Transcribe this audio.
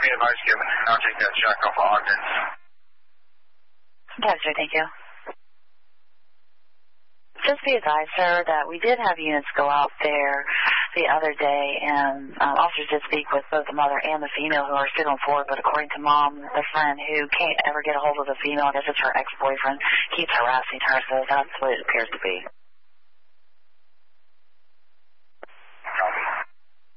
any advice given. I'll take that check off of Ogden. Yes, sir, thank you. Just be advised, sir, that we did have units go out there the other day, and officers did speak with both the mother and the female who are still on board, but according to Mom, the friend who can't ever get a hold of the female, I guess it's her ex-boyfriend, keeps harassing her, so that's what it appears to be.